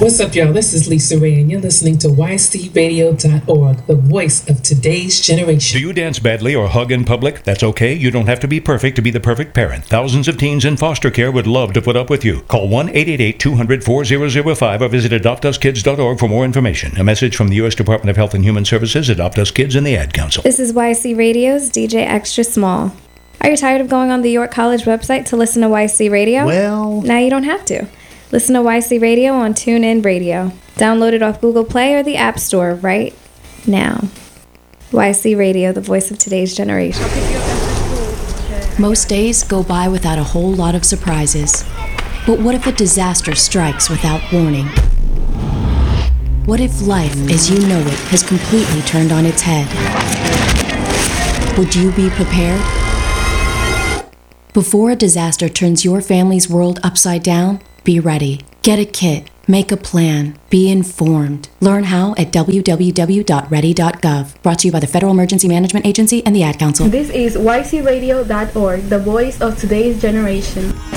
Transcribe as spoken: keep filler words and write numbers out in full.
What's up, y'all? This is Lisa Ray, and you're listening to Y C radio dot org, the voice of today's generation. Do you dance badly or hug in public? That's okay. You don't have to be perfect to be the perfect parent. Thousands of teens in foster care would love to put up with you. Call one eight eight eight, two hundred, four thousand five or visit adopt us kids dot org for more information. A message from the U S Department of Health and Human Services, Adopt Us Kids, and the Ad Council. This is Y C Radio's D J Extra Small. Are you tired of going on the York College website to listen to Y C Radio? Well... Now you don't have to. Listen to Y C Radio on TuneIn Radio. Download it off Google Play or the App Store right now. Y C Radio, the voice of today's generation. Most days go by without a whole lot of surprises. But what if a disaster strikes without warning? What if life, as you know it, has completely turned on its head? Would you be prepared? Before a disaster turns your family's world upside down, be ready. Get a kit. Make a plan. Be informed. Learn how at w w w dot ready dot gov. Brought to you by the Federal Emergency Management Agency and the Ad Council. This is Y C radio dot org, the voice of today's generation.